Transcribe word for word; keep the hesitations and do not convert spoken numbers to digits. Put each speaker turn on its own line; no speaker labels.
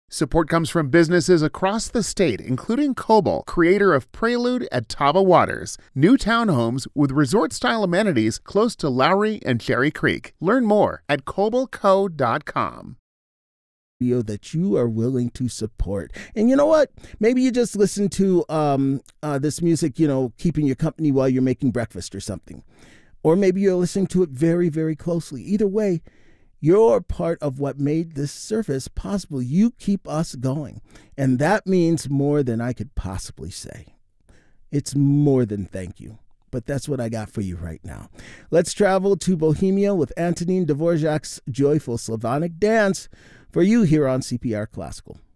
Support comes from businesses across the state, including Cobalt, creator of Prelude at Tava Waters, new townhomes with resort-style amenities close to Lowry and Cherry Creek. Learn more at cobalt co dot com.
That you are willing to support. And you know what? Maybe you just listen to um, uh, this music, you know, keeping you company while you're making breakfast or something. Or maybe you're listening to it very, very closely. Either way, you're part of what made this service possible. You keep us going. And that means more than I could possibly say. It's more than thank you. But that's what I got for you right now. Let's travel to Bohemia with Antonin Dvorak's joyful Slavonic dance for you here on C P R Classical.